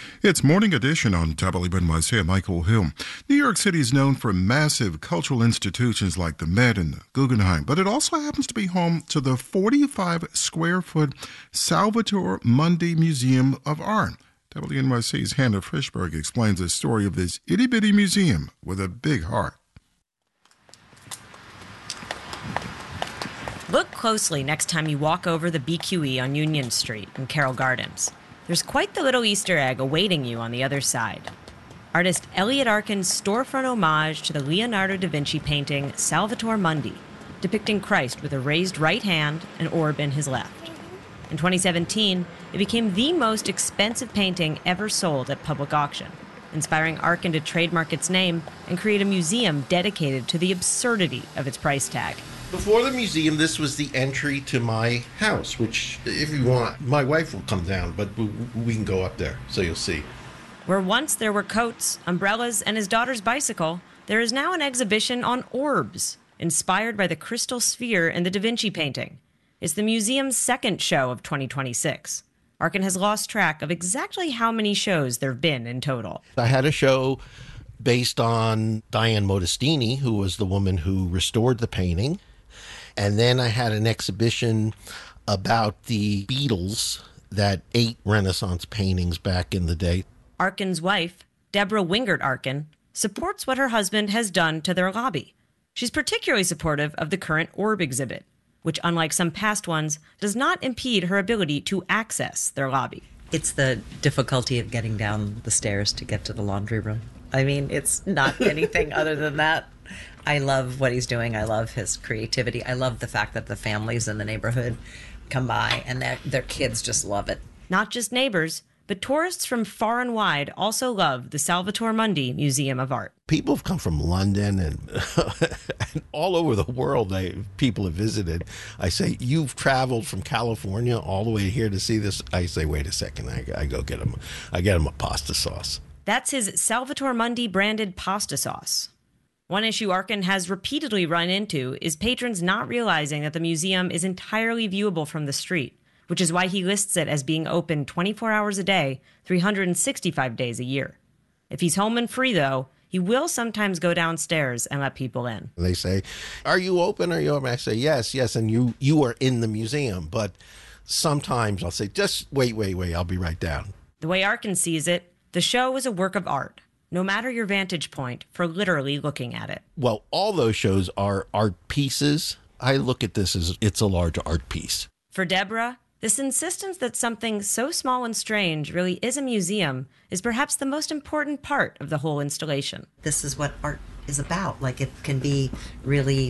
It's Morning Edition on WNYC. I'm Michael Hill. New York City is known for massive cultural institutions like the Met and the Guggenheim, but it also happens to be home to the 45-square-foot Salvatore Mundi Museum of Art. WNYC's Hannah Frischberg explains the story of this itty-bitty museum with a big heart. Look closely next time you walk over the BQE on Union Street in Carroll Gardens. There's quite the little Easter egg awaiting you on the other side. Artist Elliot Arkin's storefront homage to the Leonardo da Vinci painting Salvatore Mundi, depicting Christ with a raised right hand and orb in his left. In 2017, it became the most expensive painting ever sold at public auction, inspiring Arkin to trademark its name and create a museum dedicated to the absurdity of its price tag. Before the museum, this was the entry to my house, which, if you want, my wife will come down, but we can go up there, so you'll see. Where once there were coats, umbrellas, and his daughter's bicycle, there is now an exhibition on orbs, inspired by the crystal sphere in the Da Vinci painting. It's the museum's second show of 2026. Arkin has lost track of exactly how many shows there have been in total. I had a show based on Diane Modestini, who was the woman who restored the painting. And then I had an exhibition about the Beatles that ate Renaissance paintings back in the day. Arkin's wife, Deborah Wingert Arkin, supports what her husband has done to their lobby. She's particularly supportive of the current orb exhibit, which, unlike some past ones, does not impede her ability to access their lobby. It's the difficulty of getting down the stairs to get to the laundry room. I mean, it's not anything other than that. I love what he's doing. I love his creativity. I love the fact that the families in the neighborhood come by and their kids just love it. Not just neighbors, but tourists from far and wide also love the Salvatore Mundi Museum of Art. People have come from London and all over the world. People have visited. I say, you've traveled from California all the way here to see this? I say, wait a second. I go get him. I get him a pasta sauce. That's his Salvatore Mundi branded pasta sauce. One issue Arkin has repeatedly run into is patrons not realizing that the museum is entirely viewable from the street, which is why he lists it as being open 24 hours a day, 365 days a year. If he's home and free, though, he will sometimes go downstairs and let people in. They say, are you open? Are you open? I say, yes, and you are in the museum. But sometimes I'll say, just wait, I'll be right down. The way Arkin sees it, the show is a work of art, no matter your vantage point for literally looking at it. Well, all those shows are art pieces. I look at this as it's a large art piece. For Deborah, this insistence that something so small and strange really is a museum is perhaps the most important part of the whole installation. This is what art is about. Like, it can be really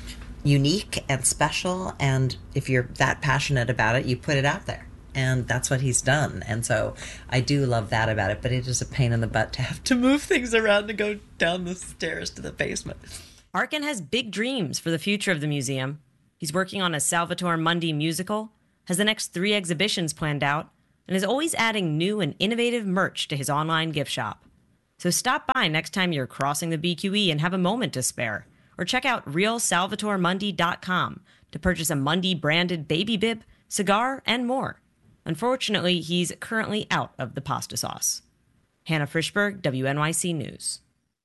unique and special, and if you're that passionate about it, you put it out there. And that's what he's done. And so I do love that about it, but it is a pain in the butt to have to move things around to go down the stairs to the basement. Arkin has big dreams for the future of the museum. He's working on a Salvatore Mundi musical, has the next 3 exhibitions planned out, and is always adding new and innovative merch to his online gift shop. So stop by next time you're crossing the BQE and have a moment to spare, or check out realsalvatoremundi.com to purchase a Mundi-branded baby bib, cigar, and more. Unfortunately, he's currently out of the pasta sauce. Hannah Frischberg, WNYC News.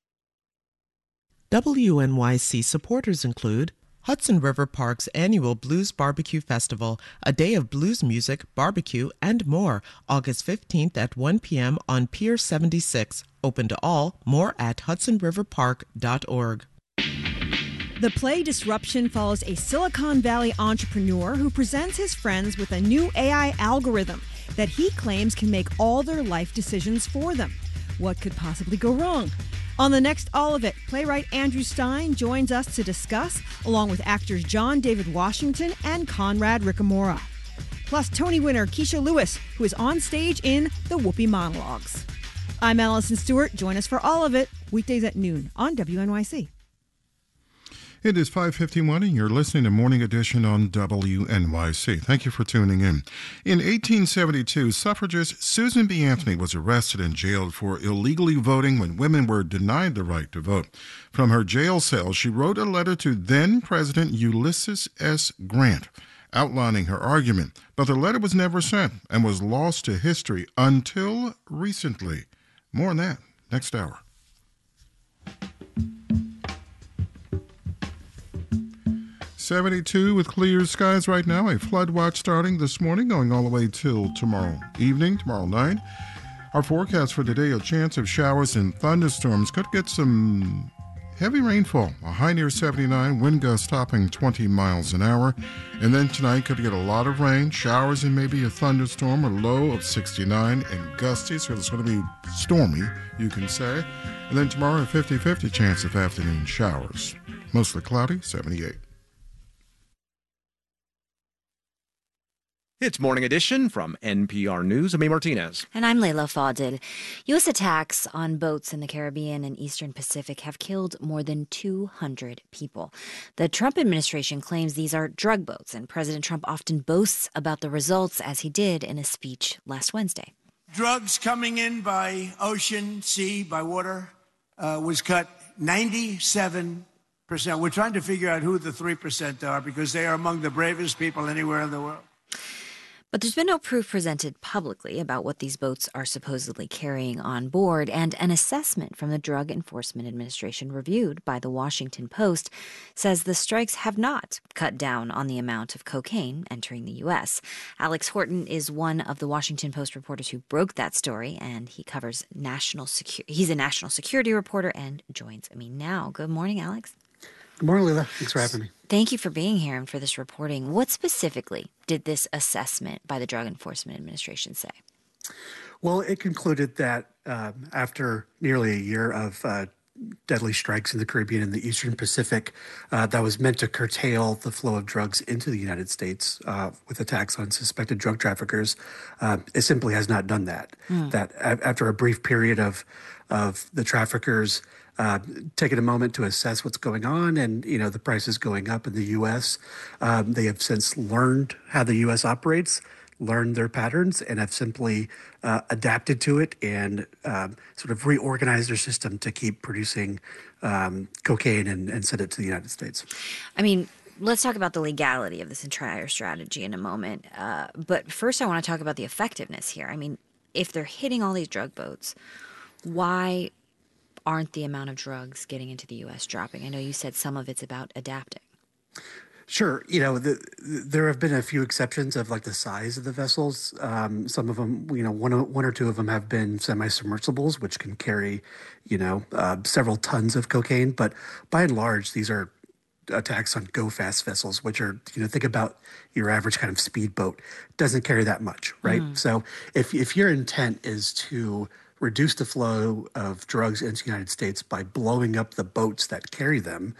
WNYC supporters include Hudson River Park's annual Blues Barbecue Festival, a day of blues music, barbecue, and more, August 15th at 1 p.m. on Pier 76. Open to all. More at hudsonriverpark.org. The Play Disruption follows a Silicon Valley entrepreneur who presents his friends with a new AI algorithm that he claims can make all their life decisions for them. What could possibly go wrong? On the next All of It, playwright Andrew Stein joins us to discuss, along with actors John David Washington and Conrad Ricamora. Plus, Tony winner Keisha Lewis, who is on stage in The Whoopi Monologues. I'm Allison Stewart. Join us for All of It, weekdays at noon on WNYC. It is 5:51 and you're listening to Morning Edition on WNYC. Thank you for tuning in. In 1872, suffragist Susan B. Anthony was arrested and jailed for illegally voting when women were denied the right to vote. From her jail cell, she wrote a letter to then-President Ulysses S. Grant, outlining her argument. But the letter was never sent and was lost to history until recently. More on that next hour. 72 with clear skies right now. A flood watch starting this morning, going all the way till tomorrow evening, tomorrow night. Our forecast for today, a chance of showers and thunderstorms. Could get some heavy rainfall. A high near 79, wind gusts topping 20 miles an hour. And then tonight could get a lot of rain, showers, and maybe a thunderstorm. A low of 69 and gusty, so it's going to be stormy, you can say. And then tomorrow, a 50-50 chance of afternoon showers. Mostly cloudy, 78. It's Morning Edition from NPR News. I'm A. Martinez. And I'm Layla Fadil. U.S. attacks on boats in the Caribbean and Eastern Pacific have killed more than 200 people. The Trump administration claims these are drug boats, and President Trump often boasts about the results, as he did in a speech last Wednesday. Drugs coming in by ocean, sea, by water was cut 97%. We're trying to figure out who the 3% are, because they are among the bravest people anywhere in the world. But there's been no proof presented publicly about what these boats are supposedly carrying on board, and an assessment from the Drug Enforcement Administration reviewed by the Washington Post says the strikes have not cut down on the amount of cocaine entering the U.S. Alex Horton is one of the Washington Post reporters who broke that story, and he covers national security. He's a national security reporter and joins me now. Good morning, Alex. Good morning, Leila. Thanks for having me. Thank you for being here and for this reporting. What specifically did this assessment by the Drug Enforcement Administration say? Well, it concluded that after nearly a year of deadly strikes in the Caribbean and the Eastern Pacific that was meant to curtail the flow of drugs into the United States with attacks on suspected drug traffickers, it simply has not done that. That after a brief period of the traffickers taking a moment to assess what's going on, and the prices going up in the U.S. They have since learned how the U.S. operates, learned their patterns, and have simply adapted to it and sort of reorganized their system to keep producing cocaine and send it to the United States. I mean, let's talk about the legality of this entire strategy in a moment. But first, I want to talk about the effectiveness here. I mean, if they're hitting all these drug boats, why aren't the amount of drugs getting into the U.S. dropping? I know you said some of it's about adapting. Sure. There have been a few exceptions of like the size of the vessels. Some of them, one or two of them have been semi-submersibles, which can carry, several tons of cocaine. But by and large, these are attacks on go-fast vessels, which are, think about your average kind of speedboat. Doesn't carry that much, right? So if your intent is to reduce the flow of drugs into the United States by blowing up the boats that carry them,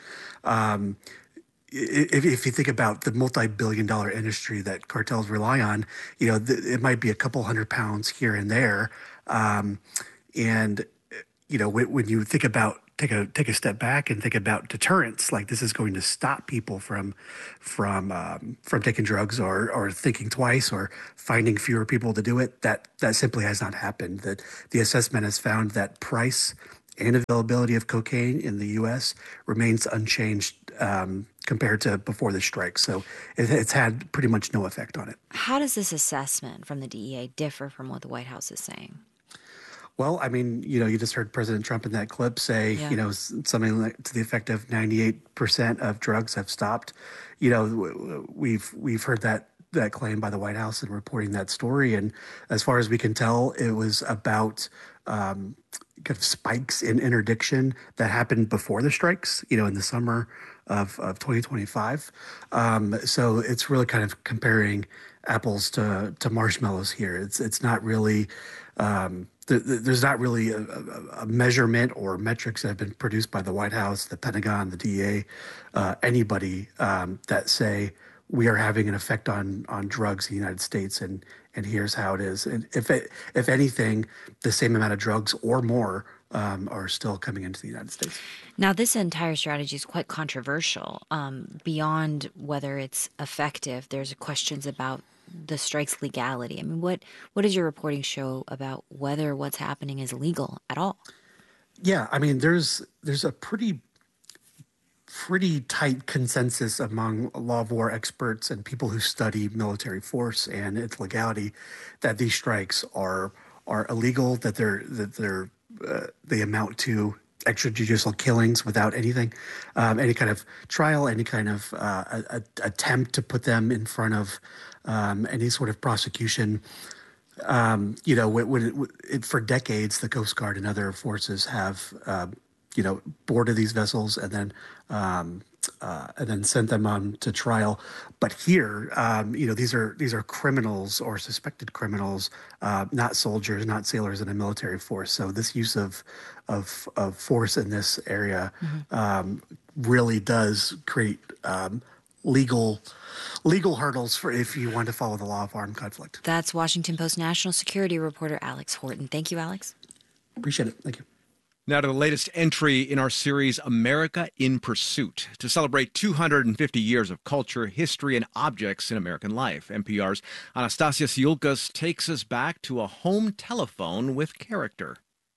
if you think about the multi-billion-dollar industry that cartels rely on, it might be a couple 100 pounds here and there. When you think about take a step back and think about deterrence, like this is going to stop people from taking drugs or thinking twice or finding fewer people to do it. That simply has not happened. That the assessment has found that price and availability of cocaine in the U.S. remains unchanged compared to before the strike. So it's had pretty much no effect on it. How does this assessment from the DEA differ from what the White House is saying? Well, I mean, you just heard President Trump in that clip say, something like to the effect of 98% of drugs have stopped. We've heard that claim by the White House in reporting that story. And as far as we can tell, it was about kind of spikes in interdiction that happened before the strikes, in the summer of 2025. So it's really kind of comparing apples to marshmallows here. It's not really there's not really a measurement or metrics that have been produced by the White House, the Pentagon, the DEA, anybody that say we are having an effect on drugs in the United States, and here's how it is. And if anything, the same amount of drugs or more are still coming into the United States. Now, this entire strategy is quite controversial. Beyond whether it's effective, there's questions about the strike's legality. I mean, what does your reporting show about whether what's happening is legal at all? Yeah, I mean, there's a pretty pretty tight consensus among law of war experts and people who study military force and its legality that these strikes are illegal, that they amount to extrajudicial killings without anything, any kind of trial, any kind of attempt to put them in front of any sort of prosecution. For decades, the Coast Guard and other forces have boarded these vessels and then sent them on to trial. But here, these are criminals or suspected criminals, not soldiers, not sailors in a military force. So this use of force in this area really does create legal hurdles for if you want to follow the law of armed conflict. That's Washington Post national security reporter Alex Horton. Thank you, Alex. Appreciate it. Thank you. Now to the latest entry in our series, America in Pursuit, to celebrate 250 years of culture, history, and objects in American life. NPR's Anastasia Siulkas takes us back to a home telephone with character.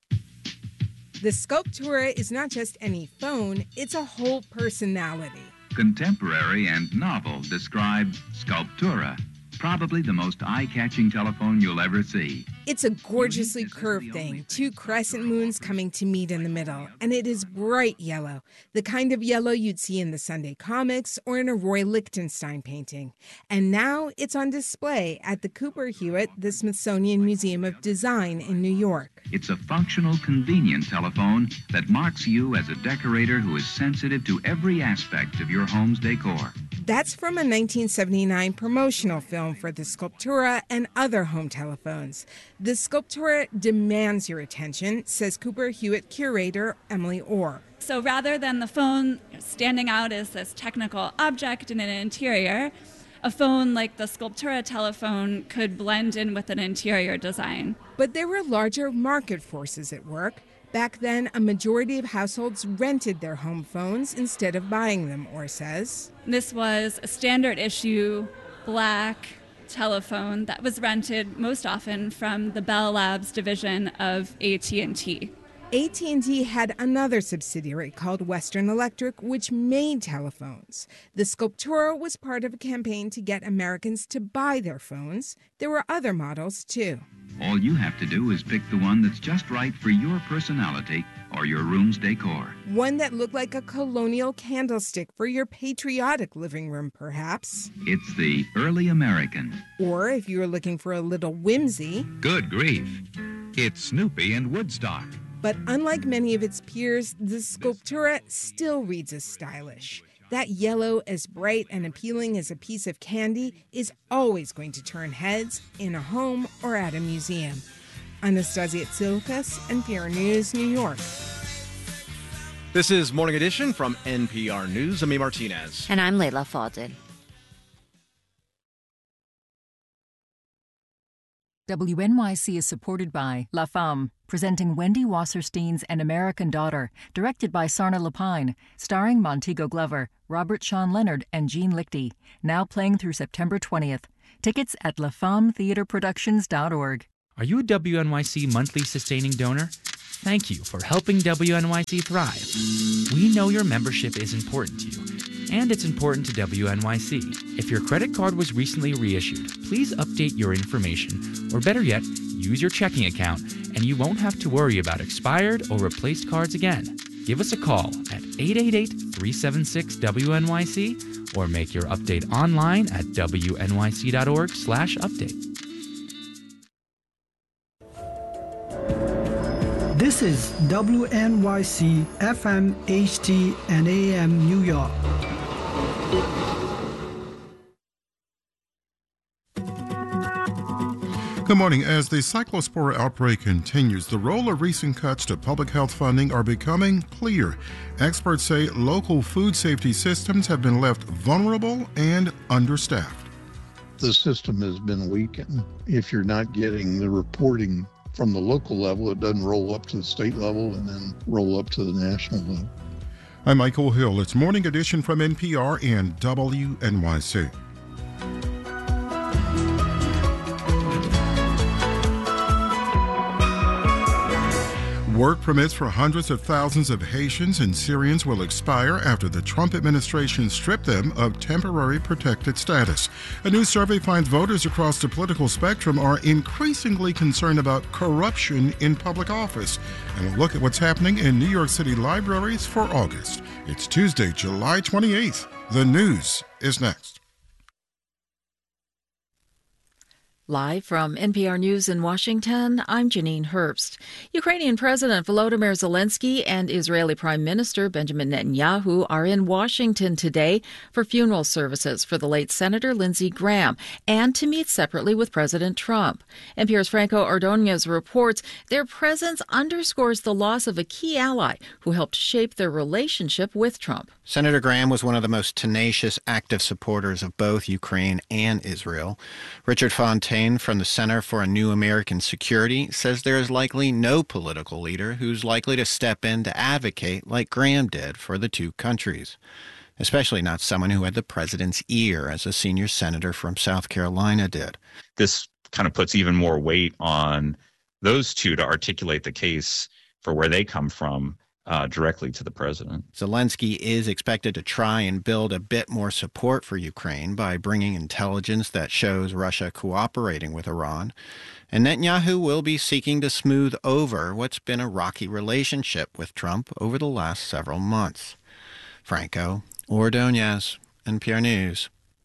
The Sculptura is not just any phone, it's a whole personality. Contemporary and novel describe Sculptura, probably the most eye-catching telephone you'll ever see. It's a gorgeously curved thing, 2 crescent moons coming to meet in the middle, and it is bright yellow, the kind of yellow you'd see in the Sunday comics or in a Roy Lichtenstein painting. And now it's on display at the Cooper Hewitt, the Smithsonian Museum of Design in New York. It's a functional, convenient telephone that marks you as a decorator who is sensitive to every aspect of your home's decor. That's from a 1979 promotional film for the Sculptura and other home telephones. The Sculptura demands your attention, says Cooper Hewitt curator Emily Orr. So rather than the phone standing out as this technical object in an interior, a phone like the Sculptura telephone could blend in with an interior design. But there were larger market forces at work. Back then, a majority of households rented their home phones instead of buying them, Orr says. This was a standard issue, black telephone that was rented most often from the Bell Labs division of AT&T. AT&T had another subsidiary called Western Electric, which made telephones. The Sculptura was part of a campaign to get Americans to buy their phones. There were other models, too. All you have to do is pick the one that's just right for your personality or your room's decor. One that looked like a colonial candlestick for your patriotic living room, perhaps. It's the early American. Or if you were looking for a little whimsy. Good grief. It's Snoopy and Woodstock. But unlike many of its peers, the Sculptura still reads as stylish. That yellow, as bright and appealing as a piece of candy, is always going to turn heads in a home or at a museum. Anastasia Siulkas, NPR News, New York. This is Morning Edition from NPR News. I'm Martinez. And I'm Layla Fadel. WNYC is supported by La Femme, presenting Wendy Wasserstein's An American Daughter, directed by Sarna Lapine, starring Montego Glover, Robert Sean Leonard, and Jean Lichty. Now playing through September 20th. Tickets at lafemmetheaterproductions.org. Are you a WNYC monthly sustaining donor? Thank you for helping WNYC thrive. We know your membership is important to you, and it's important to WNYC. If your credit card was recently reissued, please update your information, or better yet, use your checking account, and you won't have to worry about expired or replaced cards again. Give us a call at 888-376-WNYC or make your update online at wnyc.org/update. This is WNYC FM, HD, and AM New York. Good morning. As the cyclospora outbreak continues, the role of recent cuts to public health funding are becoming clear. Experts say local food safety systems have been left vulnerable and understaffed. The system has been weakened. If you're not getting the reporting from the local level, it doesn't roll up to the state level and then roll up to the national level. I'm Michael Hill. It's Morning Edition from NPR and WNYC. Work permits for hundreds of thousands of Haitians and Syrians will expire after the Trump administration stripped them of temporary protected status. A new survey finds voters across the political spectrum are increasingly concerned about corruption in public office. And we'll look at what's happening in New York City libraries for August. It's Tuesday, July 28th. The news is next. Live from NPR News in Washington, I'm Janine Herbst. Ukrainian President Volodymyr Zelensky and Israeli Prime Minister Benjamin Netanyahu are in Washington today for funeral services for the late Senator Lindsey Graham and to meet separately with President Trump. NPR's Franco Ordonez reports their presence underscores the loss of a key ally who helped shape their relationship with Trump. Senator Graham was one of the most tenacious, active supporters of both Ukraine and Israel. Richard Fontaine from the Center for a New American Security says there is likely no political leader who's likely to step in to advocate like Graham did for the two countries, especially not someone who had the president's ear as a senior senator from South Carolina did. This kind of puts even more weight on those two to articulate the case for where they come from directly to the president. Zelensky is expected to try and build a bit more support for Ukraine by bringing intelligence that shows Russia cooperating with Iran. And Netanyahu will be seeking to smooth over what's been a rocky relationship with Trump over the last several months. Franco Ordonez, NPR News.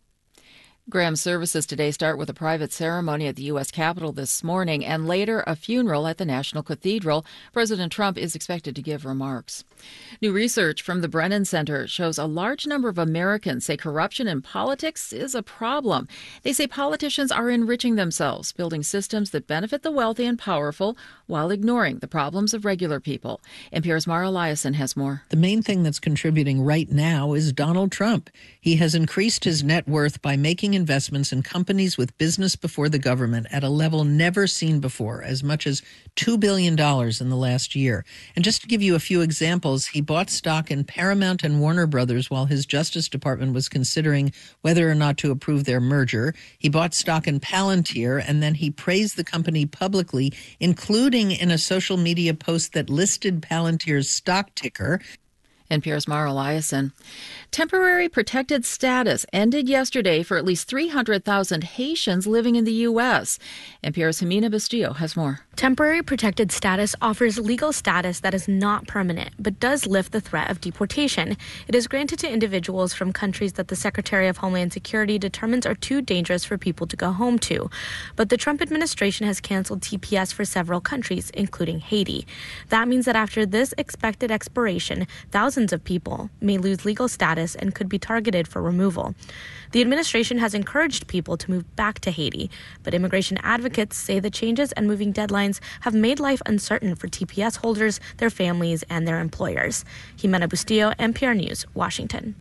Graham's services today start with a private ceremony at the U.S. Capitol this morning and later a funeral at the National Cathedral. President Trump is expected to give remarks. New research from the Brennan Center shows a large number of Americans say corruption in politics is a problem. They say politicians are enriching themselves, building systems that benefit the wealthy and powerful while ignoring the problems of regular people. NPR's Mara Eliason has more. The main thing that's contributing right now is Donald Trump. He has increased his net worth by making investments in companies with business before the government at a level never seen before, as much as $2 billion in the last year. And just to give you a few examples, he bought stock in Paramount and Warner Brothers while his Justice Department was considering whether or not to approve their merger. He bought stock in Palantir, and then he praised the company publicly, including in a social media post that listed Palantir's stock ticker. NPR's Mara Eliason. Temporary protected status ended yesterday for at least 300,000 Haitians living in the U.S. NPR's Jimena Bustillo has more. Temporary protected status offers legal status that is not permanent, but does lift the threat of deportation. It is granted to individuals from countries that the Secretary of Homeland Security determines are too dangerous for people to go home to. But the Trump administration has canceled TPS for several countries, including Haiti. That means that after this expected expiration, thousands of people may lose legal status and could be targeted for removal. The administration has encouraged people to move back to Haiti, but immigration advocates say the changes and moving deadlines have made life uncertain for TPS holders, their families, and their employers. Jimena Bustillo, NPR News, Washington.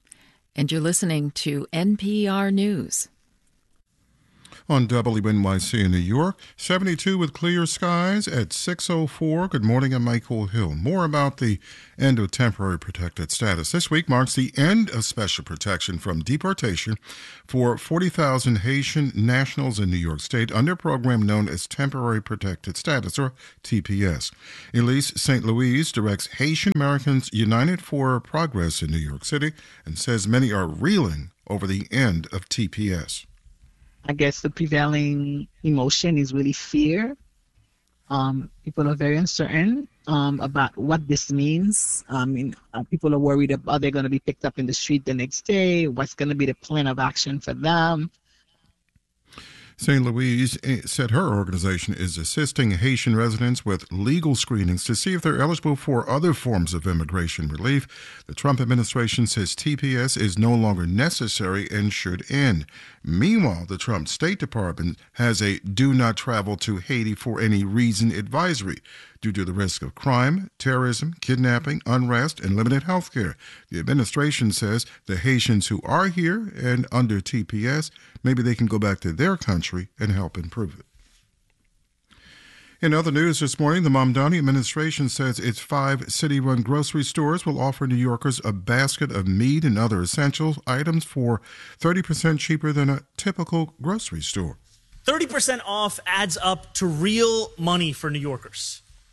And you're listening to NPR News. On WNYC in New York, 72 with clear skies at 6:04. Good morning, I'm Michael Hill. More about the end of temporary protected status. This week marks the end of special protection from deportation for 40,000 Haitian nationals in New York State under a program known as Temporary Protected Status, or TPS. Elise St. Louise directs Haitian Americans United for Progress in New York City and says many are reeling over the end of TPS. I guess the prevailing emotion is really fear. People are very uncertain about what this means. People are worried about they're going to be picked up in the street the next day. What's going to be the plan of action for them? St. Louise said her organization is assisting Haitian residents with legal screenings to see if they're eligible for other forms of immigration relief. The Trump administration says TPS is no longer necessary and should end. Meanwhile, the Trump State Department has a do not travel to Haiti for any reason advisory due to the risk of crime, terrorism, kidnapping, unrest, and limited health care. The administration says the Haitians who are here and under TPS, maybe they can go back to their country and help improve it. In other news this morning, the Mamdani administration says its 5 city-run grocery stores will offer New Yorkers a basket of meat and other essential items for 30% cheaper than a typical grocery store. 30% off adds up to real money for New Yorkers.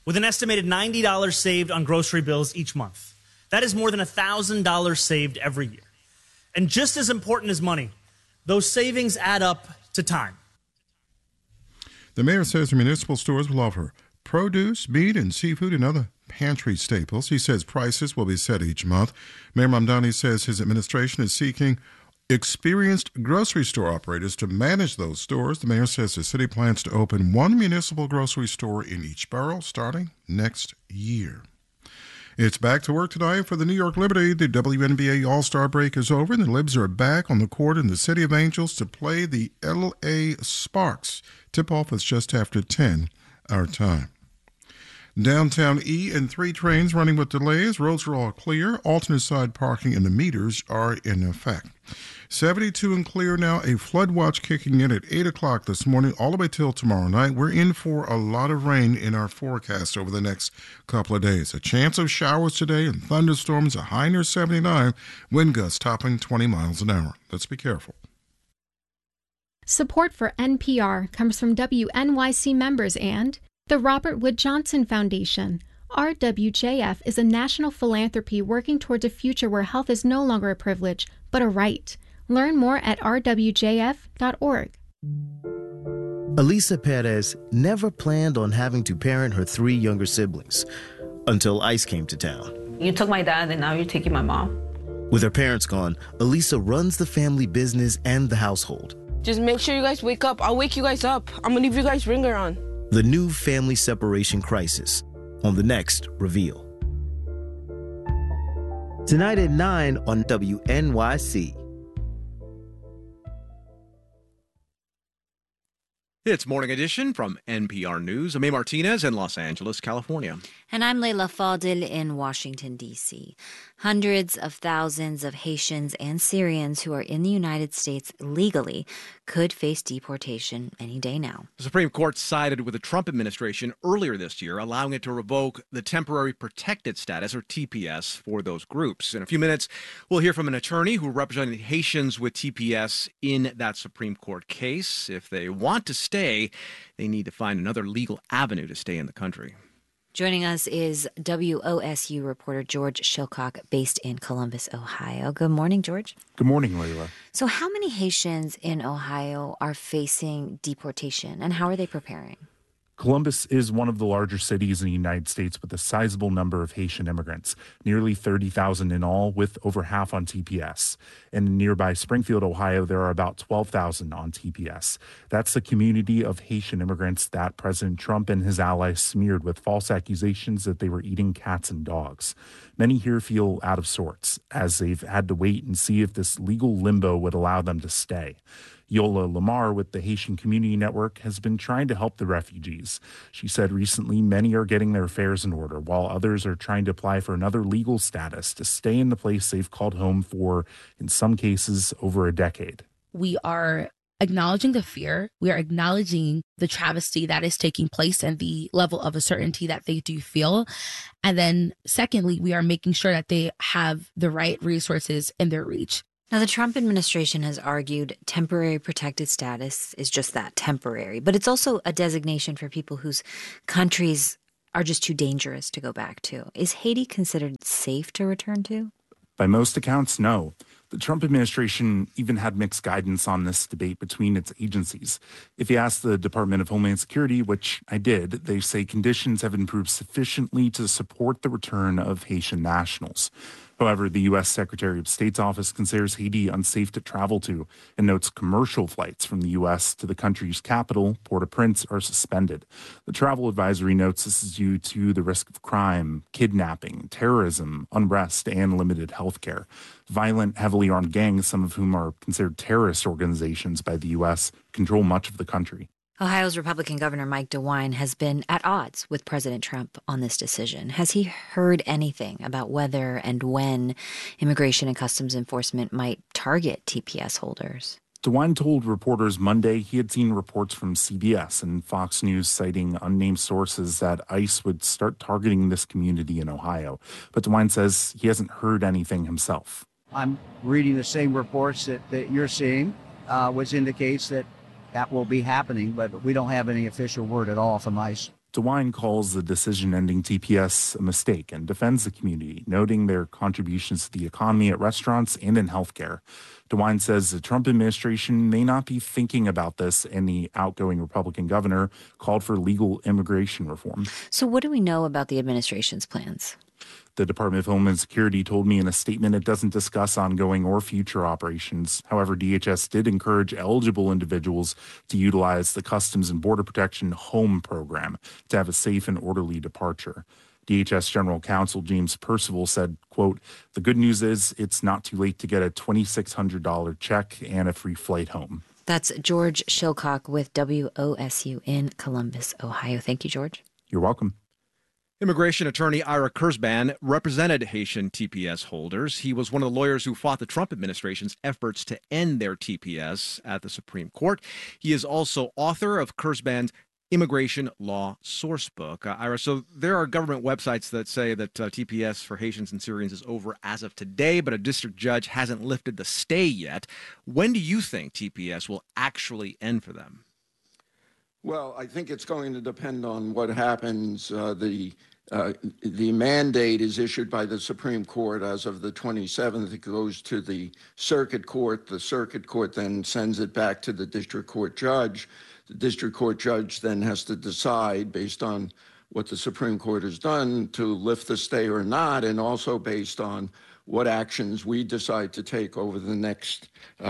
with an estimated $90 saved on grocery bills each month. That is more than $1,000 saved every year. And just as important as money, those savings add up to time. The mayor says the municipal stores will offer produce, meat, and seafood and other pantry staples. He says prices will be set each month. Mayor Mamdani says his administration is seeking experienced grocery store operators to manage those stores. The mayor says the city plans to open one municipal grocery store in each borough starting next year. It's back to work tonight for the New York Liberty. The WNBA All-Star break is over, and the Libs are back on the court in the City of Angels to play the L.A. Sparks. Tip-off is just after 10 our time. Downtown E and 3 trains running with delays. Roads are all clear. Alternate side parking and the meters are in effect. 72 and clear now. A flood watch kicking in at 8 o'clock this morning all the way till tomorrow night. We're in for a lot of rain in our forecast over the next couple of days. A chance of showers today and thunderstorms, a high near 79, wind gusts topping 20 miles an hour. Let's be careful. Support for NPR comes from WNYC members and the Robert Wood Johnson Foundation. RWJF is a national philanthropy working towards a future where health is no longer a privilege, but a right. Learn more at rwjf.org. Elisa Perez never planned on having to parent her 3 younger siblings until ICE came to town. You took my dad and now you're taking my mom. With her parents gone, Elisa runs the family business and the household. Just make sure you guys wake up. I'll wake you guys up. I'm gonna leave you guys ringer on. The new family separation crisis on the next Reveal. Tonight at 9 on WNYC. It's Morning Edition from NPR News. I'm A. Martinez in Los Angeles, California. And I'm Leila Fadil in Washington, D.C. Hundreds of thousands of Haitians and Syrians who are in the United States legally could face deportation any day now. The Supreme Court sided with the Trump administration earlier this year, allowing it to revoke the Temporary Protected Status, or TPS, for those groups. In a few minutes, we'll hear from an attorney who represented Haitians with TPS in that Supreme Court case. If they want to stay, they need to find another legal avenue to stay in the country. Joining us is WOSU reporter George Shilcock, based in Columbus, Ohio. Good morning, George. Good morning, Leila. So how many Haitians in Ohio are facing deportation, and how are they preparing? Columbus is one of the larger cities in the United States with a sizable number of Haitian immigrants, nearly 30,000 in all, with over half on TPS. And in nearby Springfield, Ohio, there are about 12,000 on TPS. That's the community of Haitian immigrants that President Trump and his allies smeared with false accusations that they were eating cats and dogs. Many here feel out of sorts, as they've had to wait and see if this legal limbo would allow them to stay. Yola Lamar with the Haitian Community Network has been trying to help the refugees. She said recently many are getting their affairs in order, while others are trying to apply for another legal status to stay in the place they've called home for, in some cases, over a decade. We are acknowledging the fear. We are acknowledging the travesty that is taking place and the level of uncertainty that they do feel. And then secondly, we are making sure that they have the right resources in their reach. Now, the Trump administration has argued temporary protected status is just that, temporary, but it's also a designation for people whose countries are just too dangerous to go back to. Is Haiti considered safe to return to? By most accounts, no. The Trump administration even had mixed guidance on this debate between its agencies. If you ask the Department of Homeland Security, which I did, they say conditions have improved sufficiently to support the return of Haitian nationals. However, the U.S. Secretary of State's office considers Haiti unsafe to travel to and notes commercial flights from the U.S. to the country's capital, Port-au-Prince, are suspended. The travel advisory notes this is due to the risk of crime, kidnapping, terrorism, unrest, and limited health care. Violent, heavily armed gangs, some of whom are considered terrorist organizations by the U.S., control much of the country. Ohio's Republican Governor Mike DeWine has been at odds with President Trump on this decision. Has he heard anything about whether and when Immigration and Customs Enforcement might target TPS holders? DeWine told reporters Monday he had seen reports from CBS and Fox News citing unnamed sources that ICE would start targeting this community in Ohio. But DeWine says he hasn't heard anything himself. I'm reading the same reports that you're seeing, which indicates that will be happening, but we don't have any official word at all from ICE. DeWine calls the decision ending TPS a mistake and defends the community, noting their contributions to the economy at restaurants and in healthcare. DeWine says the Trump administration may not be thinking about this, and the outgoing Republican governor called for legal immigration reform. So what do we know about the administration's plans? The Department of Homeland Security told me in a statement it doesn't discuss ongoing or future operations. However, DHS did encourage eligible individuals to utilize the Customs and Border Protection HOME program to have a safe and orderly departure. DHS General Counsel James Percival said, quote, "The good news is it's not too late to get a $2,600 check and a free flight home." That's George Shilcock with WOSU in Columbus, Ohio. Thank you, George. You're welcome. Immigration attorney Ira Kurzban represented Haitian TPS holders. He was one of the lawyers who fought the Trump administration's efforts to end their TPS at the Supreme Court. He is also author of Kurzban's Immigration Law Sourcebook. Ira, so there are government websites that say that TPS for Haitians and Syrians is over as of today, but a district judge hasn't lifted the stay yet. When do you think TPS will actually end for them? Well, I think it's going to depend on what happens. The mandate is issued by the Supreme Court as of the 27th. It goes to the circuit court. The circuit court then sends it back to the district court judge. The district court judge then has to decide, based on what the Supreme Court has done, to lift the stay or not, and also based on what actions we decide to take over the next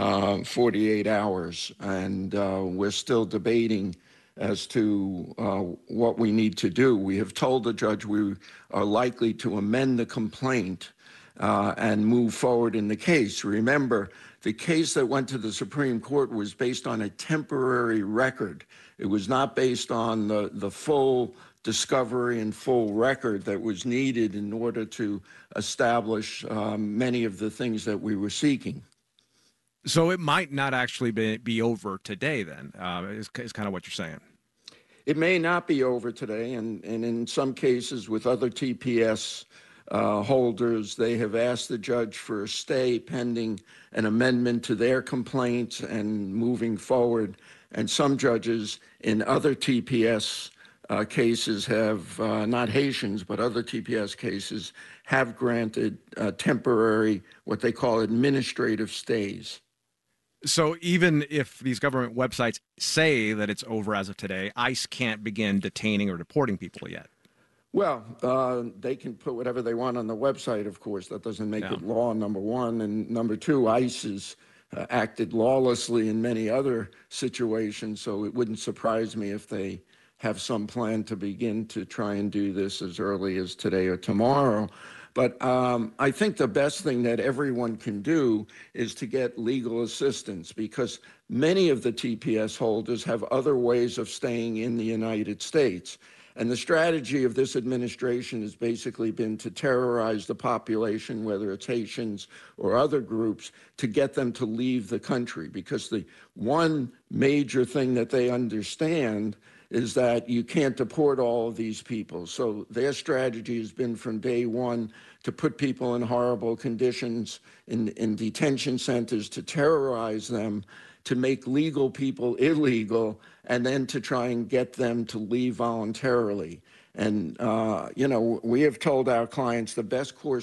48 hours. And we're still debating as to what we need to do. We have told the judge we are likely to amend the complaint and move forward in the case. Remember, the case that went to the Supreme Court was based on a temporary record. It was not based on the full discovery and full record that was needed in order to establish many of the things that we were seeking. So it might not actually be over today then, is kind of what you're saying. It may not be over today, and in some cases with other TPS holders, they have asked the judge for a stay pending an amendment to their complaint and moving forward. And some judges in other TPS cases have, not Haitians, but other TPS cases, have granted temporary, what they call administrative stays. So even if these government websites say that it's over as of today, ICE can't begin detaining or deporting people yet. Well, they can put whatever they want on the website, of course. That doesn't make it law, number one. And number two, ICE has acted lawlessly in many other situations, so it wouldn't surprise me if they have some plan to begin to try and do this as early as today or tomorrow. But I think the best thing that everyone can do is to get legal assistance, because many of the TPS holders have other ways of staying in the United States. And the strategy of this administration has basically been to terrorize the population, whether it's Haitians or other groups, to get them to leave the country. Because the one major thing that they understand is that you can't deport all of these people. So their strategy has been from day one to put people in horrible conditions in detention centers, to terrorize them, to make legal people illegal, and then to try and get them to leave voluntarily. And, we have told our clients the best course